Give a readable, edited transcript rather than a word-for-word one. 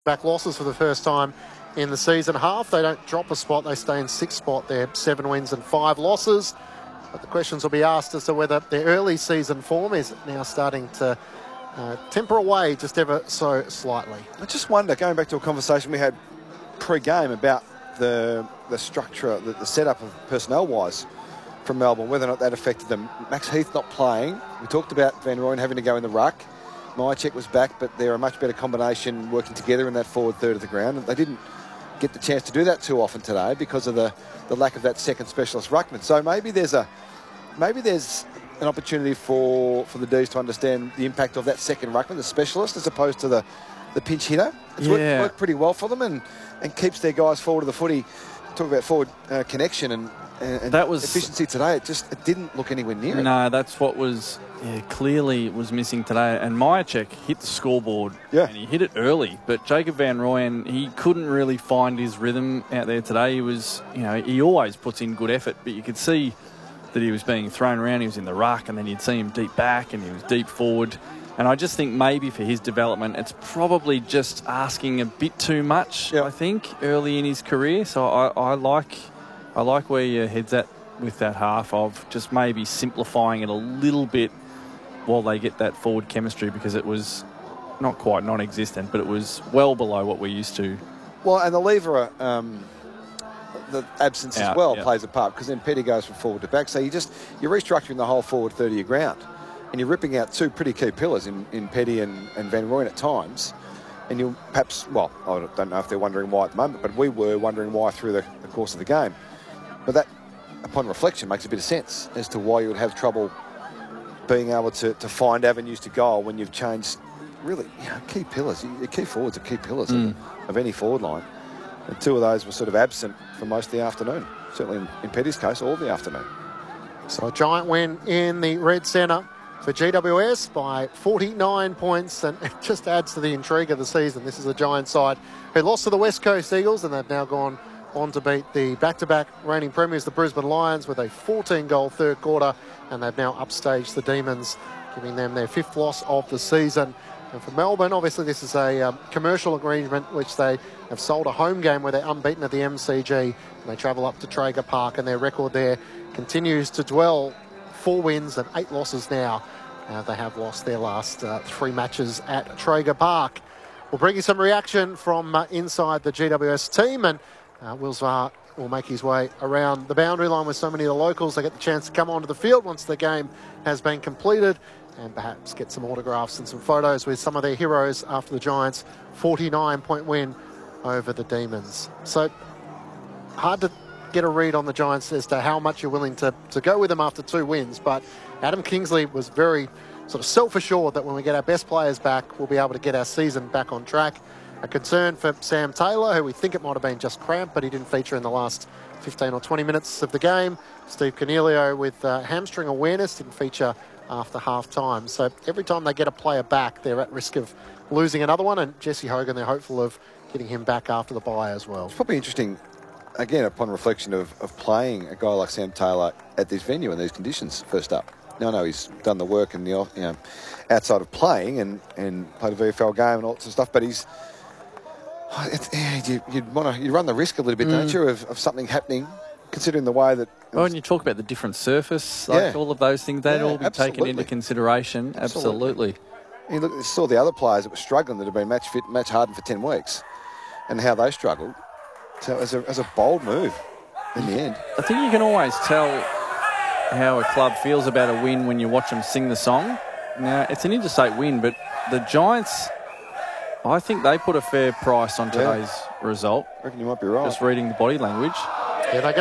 back losses for the first time in the season half. They don't drop a spot. They stay in 6th spot. They're 7 wins and 5 losses. But the questions will be asked as to whether their early season form is now starting to temper away just ever so slightly. I just wonder, going back to a conversation we had pre-game about the structure, the setup of personnel-wise from Melbourne, whether or not that affected them. Max Heath not playing. We talked about Van Rooyen having to go in the ruck. Myercheck was back, but they're a much better combination working together in that forward third of the ground. And they didn't get the chance to do that too often today because of the lack of that second specialist ruckman. So maybe there's an opportunity for the D's to understand the impact of that second ruckman, the specialist, as opposed to the pinch hitter. It's worked pretty well for them and keeps their guys forward of the footy. Talk about forward connection and that was efficiency today. It didn't look anywhere near it. No, that's what was clearly was missing today. And Myercheck hit the scoreboard and he hit it early. But Jacob Van Rooyen, he couldn't really find his rhythm out there today. He was, he always puts in good effort, but you could see that he was being thrown around. He was in the ruck, and then you'd see him deep back, and he was deep forward. And I just think maybe for his development, it's probably just asking a bit too much, I think, early in his career. So I like where your head's at with that half of just maybe simplifying it a little bit while they get that forward chemistry, because it was not quite non-existent, but it was well below what we're used to. Well, and the lever, the absence as well plays a part, because then Petty goes from forward to back. So you're restructuring the whole forward third of your ground, and you're ripping out 2 pretty key pillars in Petty and Van Rooyen at times. And you'll perhaps, well, I don't know if they're wondering why at the moment, but we were wondering why through the course of the game. But that, upon reflection, makes a bit of sense as to why you would have trouble being able to find avenues to goal when you've changed really key pillars. Your key forwards are key pillars of any forward line. And 2 of those were sort of absent for most of the afternoon, certainly in Petty's case, all the afternoon. So a giant win in the Red Centre for GWS by 49 points, and it just adds to the intrigue of the season. This is a Giant side who lost to the West Coast Eagles, and they've now gone on to beat the back-to-back reigning premiers, the Brisbane Lions, with a 14-goal third quarter, and they've now upstaged the Demons, giving them their 5th loss of the season. And for Melbourne, obviously this is a commercial arrangement which they have sold a home game where they're unbeaten at the MCG, and they travel up to Traeger Park, and their record there continues to dwell. 4 wins and 8 losses now. They have lost their last 3 matches at Traeger Park. We'll bring you some reaction from inside the GWS team, and Will Zwar will make his way around the boundary line with so many of the locals. They get the chance to come onto the field once the game has been completed, and perhaps get some autographs and some photos with some of their heroes after the Giants' 49-point win over the Demons. So hard to get a read on the Giants as to how much you're willing to go with them after 2 wins, but Adam Kingsley was very sort of self-assured that when we get our best players back, we'll be able to get our season back on track. A concern for Sam Taylor, who we think it might have been just cramp, but he didn't feature in the last 15 or 20 minutes of the game. Steve Cornelio with hamstring awareness, didn't feature after half-time. So every time they get a player back, they're at risk of losing another one, and Jesse Hogan, they're hopeful of getting him back after the bye as well. It's probably interesting, again, upon reflection of playing a guy like Sam Taylor at this venue in these conditions first up. Now, I know he's done the work in the outside of playing and played a VFL game and all that sort of stuff, but he's you run the risk a little bit, don't you, of something happening, considering the way that... Well, when you talk about the different surface, all of those things, they'd all be taken into consideration. Absolutely. You saw the other players that were struggling, that have been match fit, match hardened for 10 weeks, and how they struggled. So as a bold move in the end. I think you can always tell how a club feels about a win when you watch them sing the song. Now, it's an interstate win, but the Giants, I think they put a fair price on today's result. I reckon you might be right. Just reading the body language. Here they go.